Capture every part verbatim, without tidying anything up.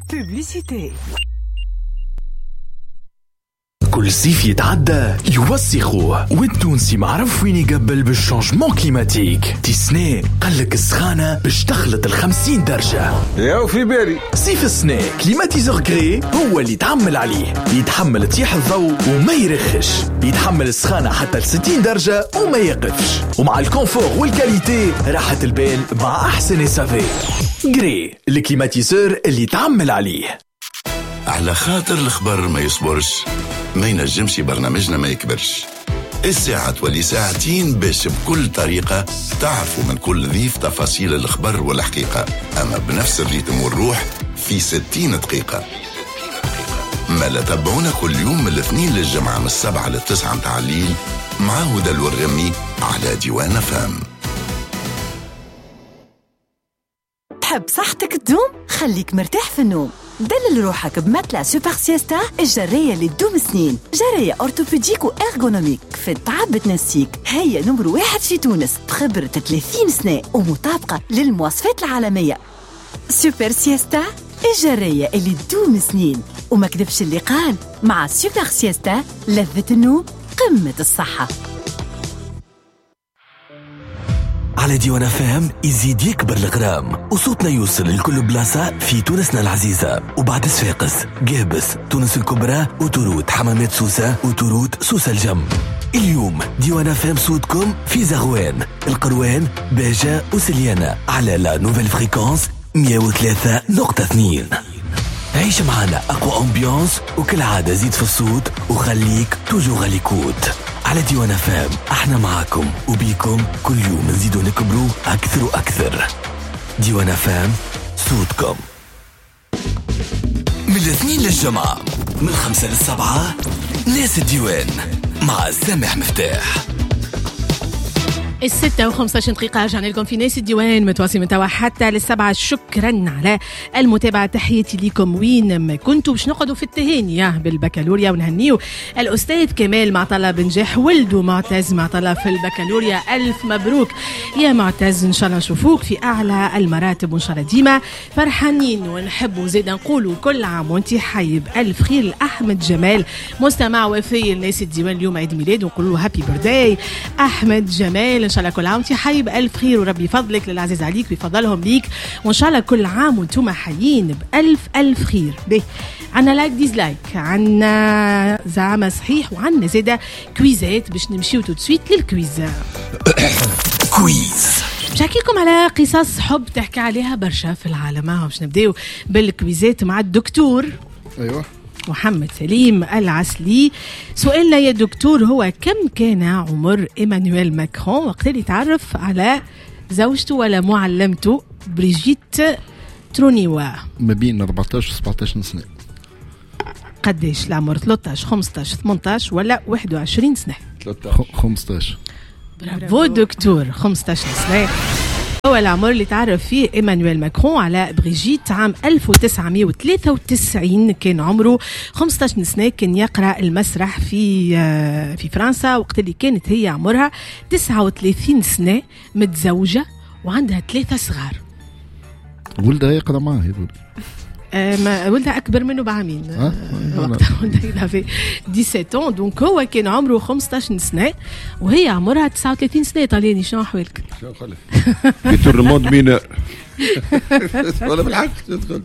Publicité. كل صيف يتعدى يوسخوا والتونسي معرف وين يقبل بالشانجمون كليماتيك. تسنى قلك السخانة باش تخلط الخمسين درجة. ياو في بالي صيف السنة كليماتيزور غري هو اللي يتحمل عليه، يتحمل تيح الضوء وما يرخش، يتحمل السخانة حتى لستين درجة وما يقفش، ومع الكونفور والكاليتي راحة البال مع أحسن سافي. غري الكليماتيزور اللي يتعمل عليه. على خاطر الخبر ما يصبرش، ما ينجمش برنامجنا ما يكبرش. الساعة تولي ساعتين باش بكل طريقة تعرفوا من كل ضيف تفاصيل الخبر والحقيقة، أما بنفس الريتم والروح في ستين دقيقة. ما لا تابعونا كل يوم من الاثنين للجمعة من السبعة للتسعة متاع الليل مع هدى الورغمي على ديوان فام. تحب صحتك تدوم؟ خليك مرتاح في النوم. دلل روحك بمتلة سوبر سيستا الجرية اللي تدوم سنين. جرية أورتوبيديك وإرغونوميك في التعب تنسيك. هي نمر واحد في تونس بخبرة ثلاثين سنة ومطابقة للمواصفات العالمية. سوبر سيستا الجرية اللي تدوم سنين. وما كذبش اللي قال، مع سوبر سيستا لذة النوم قمة الصحة. على ديوان فام يزيد يكبر الغرام وصوتنا يوصل لكل بلاصة في تونسنا العزيزة. وبعد صفاقس، قابس، تونس الكبرى، وتروت حمامات سوسة، وتروت سوسة الجم. اليوم ديوان فام صوتكم في زغوان، القروان، باجة وسليانة على لا نوفيل فريكونس مية وثلاثة نقطة اثنين. عيش معنا أقوى أمبيانس وكل عادة زيد في الصوت وخليك توجو غاليكوت. على ديوان فام احنا معاكم وبيكم كل يوم نزيدو نكبروا أكثر وأكثر. ديوان فام صوتكم. من الاثنين للجمعة من خمسة للسبعة ناس الديوان مع سامح مفتاح. الستة وخمسة عشر دقيقة رجعنا لكم في ناس الديوان متواصل من توا حتى للسبعة. شكرا على المتابعة، تحياتي لكم وين ما كنتوا. باش نقعدوا في التهاني بالبكالوريا ونهنيو الأستاذ كمال معطلة بنجاح ولده معتز معطلة في البكالوريا. ألف مبروك يا معتز، إن شاء الله نشوفوك في أعلى المراتب وإن شاء الله ديما فرحانين. ونحبوا زيدا نقولوا كل عام وانتي حي بألف خير لأحمد جمال مستمع وفي الناس الديوان، اليوم عيد ميلاد ونقولوا هابي بيرثداي أحمد جمال. إن شاء الله كل عام وانتي حي بألف خير وربي يفضلك للعزيز عليك ويفضلهم ليك، وإن شاء الله كل عام وانتم حيين بألف ألف خير. به عنا لايك ديزلايك، عنا زعامة صحيح، وعنا زيادة كويزات باش نمشيو تودسويت للكويز. كويز باش نحكي لكم على قصص حب تحكي عليها برشا في العالم. باش نبداو بالكويزات مع الدكتور ايوه محمد سليم العسلي. سؤالنا يا دكتور هو كم كان عمر إيمانويل ماكرون وقت اللي تعرف على زوجته ولا معلمته بريجيت ترونيوا؟ ما بين أربعتاش و سبعتاش سنة. قديش العمر؟ ثلاثة عشر خمسة عشر ثمانية عشر ولا واحد وعشرين سنة؟ خمسة عشر. برافو دكتور، خمسة عشر سنة هو العمر اللي تعرف فيه إيمانويل ماكرون على بريجيت. عام ألف وتسعمائة وثلاثة وتسعين كان عمره خمسة عشر سنة، كان يقرأ المسرح في في فرنسا وقت اللي كانت هي عمرها تسعة وثلاثين سنة، متزوجة وعندها ثلاثة صغار. ولدها يقرأ معاه يقول ما ولدها أكبر منه بعامين. أه؟ وقتها ولدها في سبعة عشر، دونك هو كان عمره خمسة عشر سنة وهي عمرها تسعة وثلاثين سنة. طاليني شنو أحوالك؟ شنو خلف يتر المود بينا ولا بالحق تدخل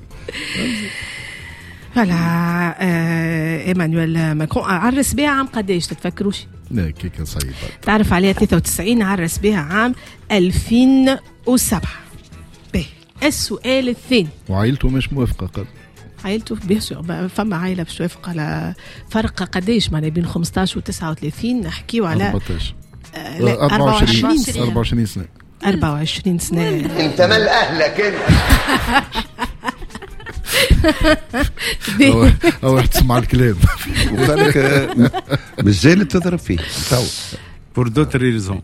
فلا. آه إيمانويل ماكرون عرس بها عام قديش تتفكروش؟ لا كيكا صعيبة. تعرف عليها ثلاثة وتسعين، عرس بها عام ألفين وسبعة. به السؤال الثاني، وعائلته مش موافقة؟ قد عائلته بيسو فما عائلة باش توافق على فرق قديش معناه بين خمسة عشر و تسعة وثلاثين؟ نحكيو على أربعتاش آه لا أربعة وعشرين سنة. أربعة وعشرين سنة. أربعة وعشرين سنة. انت مال اهلك انت. أو, أو تسمع الكلام وخلك مازال تضرب فيه تو بور دوتر ريزون.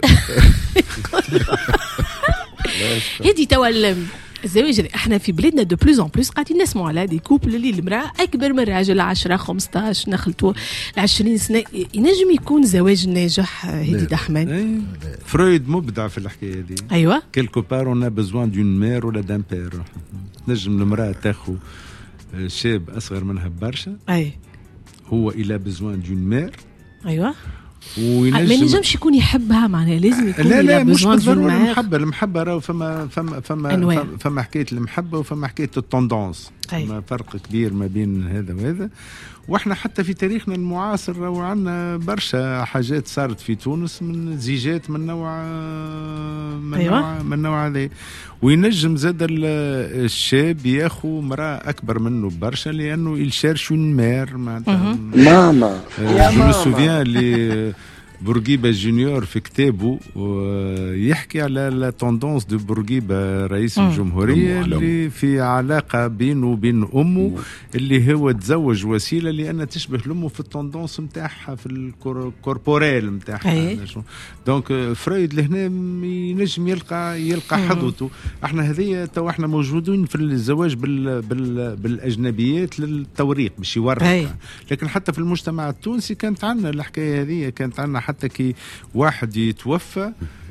هذه توا الزواج احنا في بلادنا دو بلوز ان بلوس قاعدين نسمعوا على دي كوبل اللي المراه اكبر من الراجل عشرة خمسة عشر نخلطوا عشرين سنه. ينجم يكون زواج ناجح هدي دحمان؟ فرويد مبدع في الحكايه دي. ايوه كيلكو بار اون ا بيزوان دون مير ولا دان بير. نجم المراه تاخذ شاب اصغر منها برشا، اي هو الى بزوان دون مير. ايوه وينجم ما ينجمش يكون يحبها، معناها لازم يكون لا لا مش بزوان بالضروره دون مير. المحبه المحبه راهو فما فما فما أنواع. فما, فما حكايه المحبه وفما حكايه التوندونس، فما فرق كبير ما بين هذا وهذا. واحنا حتى في تاريخنا المعاصر راهو عندنا برشا حاجات صارت في تونس من زيجات من نوع من أيوة. نوع من نوع هذا. وينجم زاد الشاب ياخو مرأة أكبر منه برشا لأنه يشارش اون مير معناتها ماما يا جو ماما. سوفيان لي بورقيبة جونيور في كتابه يحكي على لا توندونس دو بورقيبة رئيس الجمهورية اللي في علاقة بينه وبين أمه اللي هو تزوج وسيلة لأن تشبه لأمه في التوندونس متاعها في الكوربوريل متاعها. دونك فرويد لهنا ينجم يلقى يلقى حظوته. احنا هذه تو احنا موجودين في الزواج بال بال بالأجنبيات للتوريق باش يورق، لكن حتى في المجتمع التونسي كانت عندنا الحكاية هذه، كانت عندنا حتى كي واحد يتوفى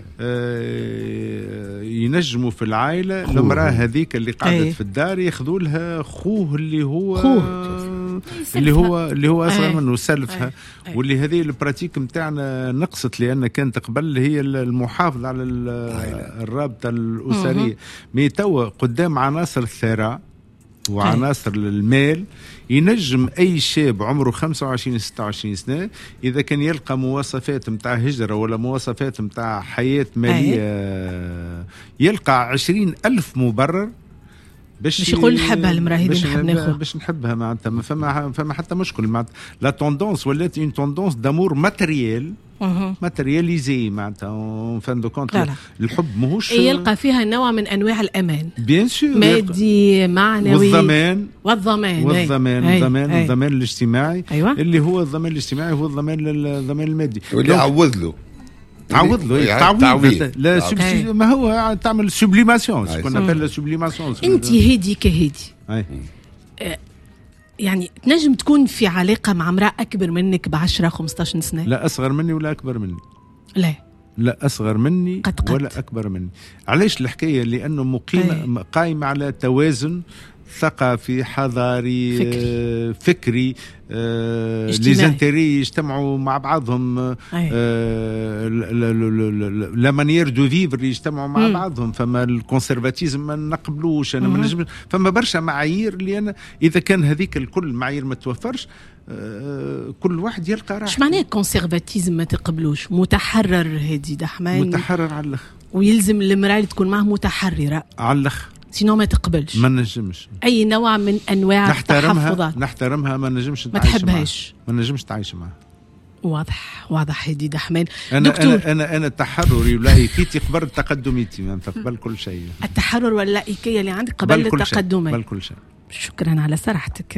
آه ينجموا في العائلة المرأة هذيك اللي قعدت أي. في الدار ياخذوا لها خوه اللي هو خوه. اللي هو اللي هو اصغر منه سلفها. أي. واللي هذه البراتيك نتاعنا نقصت لان كانت قبل هي المحافظة على الرابطة الأسرية. مي توا قدام عناصر الثراء وعناصر المال ينجم أي شاب عمره خمسة وعشرين ستة وعشرين سنة إذا كان يلقى مواصفات متاع هجرة ولا مواصفات متاع حياة مالية أيه. يلقى عشرين ألف مبرر باش باش يقول نحبها المرأة هذه نحب ناخذ باش نحبها معناتها ما فما فما حتى مشكل معناتها. لا توندونس ولات اون توندونس دامور ماتريال ماترياليزي معناتها فان دو كونت. الحب ماهوش يلقى فيها نوع من انواع الامان بيان سور مادي معنوي والضمان والضمان والضمان الضمان الضمان الاجتماعي. أيوة. اللي هو الضمان الاجتماعي هو الضمان الضمان المادي واللي يعوض له تعوض له يعني تعويض لا سبسي... ما هو تعمل سوبليماسيون كنا نقول سوبليماسيون. انت هدي كهدي أه يعني تنجم تكون في علاقه مع امراه اكبر منك ب عشرة خمسطاش سنه؟ لا اصغر مني ولا اكبر مني. لا لا اصغر مني قد قد. ولا اكبر مني. علاش الحكايه؟ لانه مقيمه أي. قائمه على توازن ثقافي حضاري فكري, فكري آه ليزانتيري يجتمعوا مع بعضهم آه لا مانيير دو فيفر يجتمعوا مع م. بعضهم. فما الكونسرفاتيزم ما نقبلوش انا ما نجمش. فما برشا معايير اللي انا اذا كان هذيك الكل معايير ما توفرش آه كل واحد يلقى راحته. ايش معناه كونسرفاتيزم ما تقبلوش؟ متحرر هادي دحمان متحرر على الاخر ويلزم المرأة اللي تكون معه متحررة على الاخر سينو ما تقبلش. ما نجمش اي نوع من انواع التحفظات نحترمها ما نجمش ما تحبهاش ما نجمش تعيش معها. واضح واضح هدي دحمان. أنا دكتور أنا أنا أنا تحرري ولايكيتي قبل تقدميتي ما قبل كل شيء. التحرر واللايكية اللي عندك قبل التقدمي قبل كل شيء. شكرا على صراحتك.